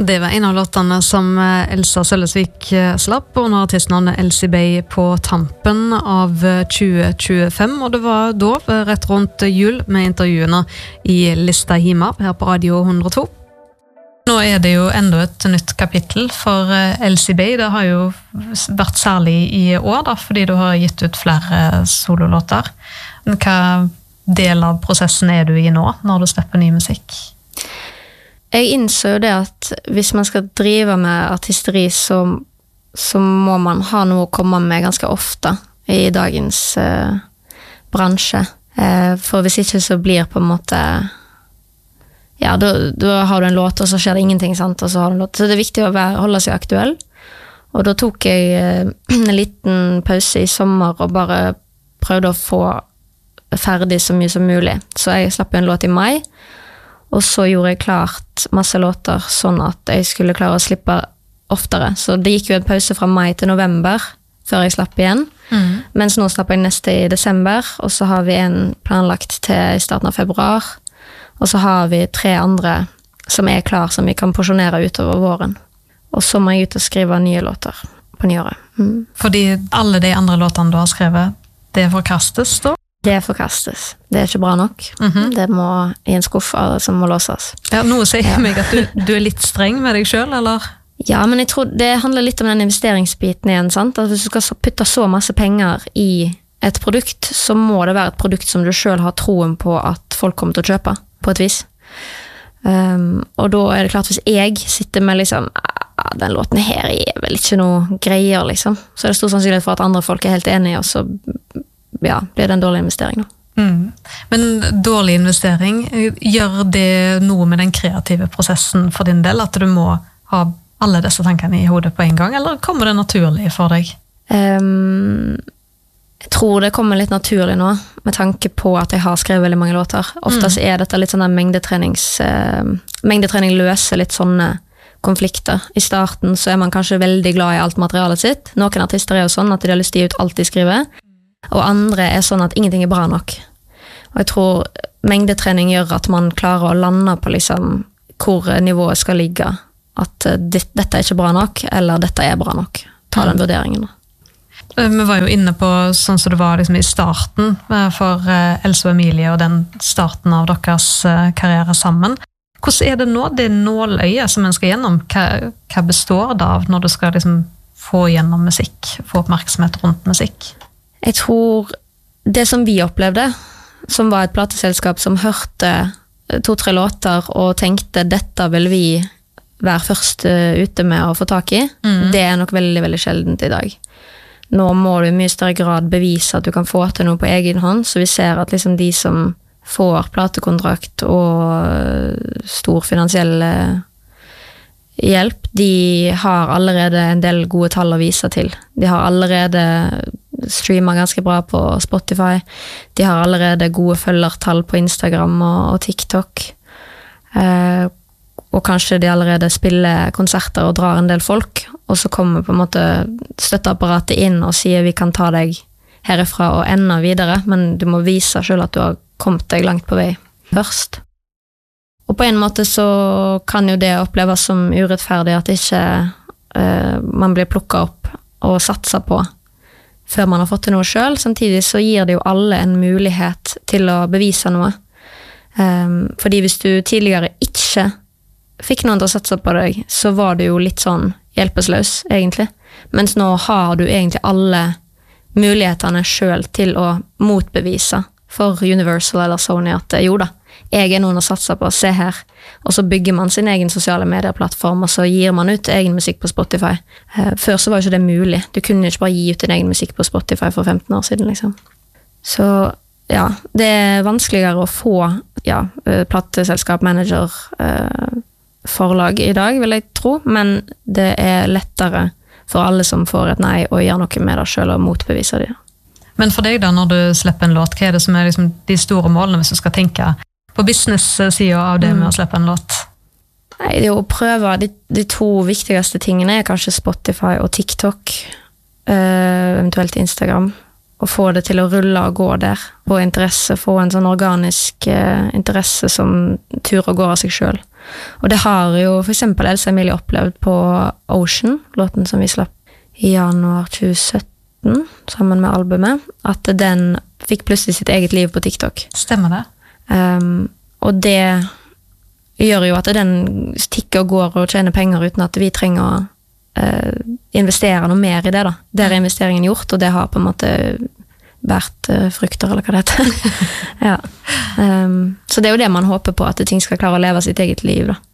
Det var en av låtene som Elsa Sølvesvik slapp under artistnavnet Elsie Bay på tampen av 2025, og det var da rett rundt jul med intervjuene i Lista Hima her på Radio 102. Nå det jo enda et nytt kapittel for Elsie Bay. Det har jo vært særlig i år da, fordi du har gitt ut flere sololåter. Hva del av prosessen du i nå, når du slipper ny musikk? Jeg innså jo det at hvis man skal drive med artisteri, så må man ha noe å komme med ganske ofte i dagens bransje. For hvis ikke så blir på en måte, ja, da har du en låt, og så skjer det ingenting, sant? Og så har du en låt. Så det viktig å holde seg aktuell. Og da tok jeg en liten pause i sommer og bare prøvde å få ferdig så mye som mulig. Så jeg slapp en låt i mai, og så gjorde jeg klart masse låter sånn at jeg skulle klare å slippe oftere. Så det gikk jo en pause fra mai til november før jeg slapp igjen. Mens nå slapp jeg neste i desember, og så har vi en planlagt til i starten av februar. Og så har vi 3 andre som klar, som vi kan porsjonere utover våren. Og så må jeg ut og skrive nye låter på nyåret. Fordi alle de andre låtene du har skrevet, det forkastes da? Det forkastes. Det ikke bra nok. Det må i en skuff som må låses. Ja, noe sier meg at du litt streng med deg selv, eller? Ja, men jeg tror det handler litt om den investeringsbiten igjen, sant? At hvis du skal putte så masse penger i et produkt, så må det være et produkt som du selv har troen på at folk kommer til å kjøpe, på et vis. Og da det klart, hvis jeg sitter med liksom, den låten her vel ikke noe greier, liksom, så det stor sannsynlighet for at andre folk helt enige, og så ja, blir det en dårlig investering nå. Men dårlig investering, gjør det noe med den kreative prosessen for din del, at du må ha alle disse tankene i hodet på en gang, eller kommer det naturlig for deg? Jeg tror det kommer litt naturlig nå, med tanke på at jeg har skrevet veldig mange låter. Oftest dette litt sånn der mengdetrening løser litt sånne konflikter. I starten så man kanskje veldig glad i alt materialet sitt. Noen artister jo sånn at de har lyst til å gi ut alt de skriver, og andre sånn at ingenting bra nok. Og jeg tror mengdetrening gjør at man klarer å lande på liksom hvor nivået skal ligge. At dette ikke bra nok, eller dette bra nok. Ta den vurderingen. Vi var jo inne på sånn som det var liksom i starten for Else og Emilie og den starten av deres karriere sammen. Hvordan det nå, det nåløyet som en skal gjennom? Hva består det av når du skal liksom få gjennom musikk, få oppmerksomhet rundt musikk? Jeg tror det som vi opplevde, som var et plateselskap som hørte 2-3 låter og tenkte dette vil vi være først ute med å få tak i, det nok veldig, veldig sjeldent i dag. Nå må du i mye større grad bevise at du kan få til noe på egen hånd, så vi ser at liksom de som får platekontrakt og stor finansiell hjelp, de har allerede en del gode tall å vise til. De har allerede streamer ganske bra på Spotify. De har allerede gode følgertall på Instagram og TikTok. Og kanskje de allerede spiller konserter og drar en del folk, og så kommer på en måte støtteapparatet inn og sier vi kan ta deg herifra og enda videre, men du må vise selv at du har kommet deg langt på vei først. Og på en måte så kan jo det oppleves som urettferdig at ikke man blir plukket opp og satset på før man har fått til noe selv. Samtidig så gir det jo alle en mulighet til å bevise noe. Fordi hvis du tidligere ikke fikk noen til å satse på deg, så var du jo litt sånn hjelpeløs, egentlig. Mens nå har du egentlig alle mulighetene selv til å motbevise for Universal eller Sony at jo da, jeg noen å satse på, se her. Og så bygger man sin egen sosiale medieplattform, og så gir man ut egen musikk på Spotify. Før så var ikke det mulig. Du kunne ikke bare gi ut din egen musikk på Spotify for 15 år siden, liksom. Så ja, det vanskeligere å få plateselskap, manager, forlag i dag, vil jeg tro, men det lettere for alle som får et nei og gjør noe med det selv og motbeviser det. Men for deg da, når du slipper en låt, hva det som liksom de store målene hvis du skal tenke på business-siden av det med å slippe en låt? Nei, det å prøve de 2 viktigste tingene kanskje Spotify og TikTok, eventuelt Instagram. å få det til å rulle og gå der, og interesse, få en sånn organisk interesse som turer og går av seg selv. Og det har jo for eksempel Else Emilie opplevd på Ocean, låten som vi slapp i januar 2017, sammen med albumet, at den fikk plutselig sitt eget liv på TikTok. Stemmer det? Og det gjør jo at den tikker og går og tjener penger uten at vi trenger å investere noe mer i det da. Der er investeringen gjort, og det har på en måte vært frukter, eller hva det heter. Ja. Så det er jo det man håper på, at ting skal klare å leve sitt eget liv da.